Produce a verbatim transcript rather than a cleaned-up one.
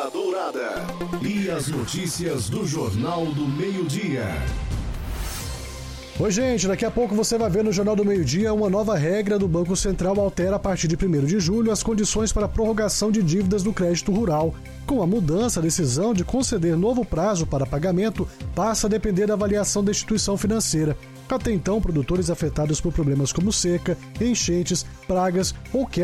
Dourada. E as notícias do Jornal do Meio-Dia. Oi, gente, daqui a pouco você vai ver no Jornal do Meio-Dia uma nova regra do Banco Central altera a partir de primeiro de julho as condições para a prorrogação de dívidas do crédito rural. Com a mudança, a decisão de conceder novo prazo para pagamento passa a depender da avaliação da instituição financeira. Até então, produtores afetados por problemas como seca, enchentes, pragas ou queda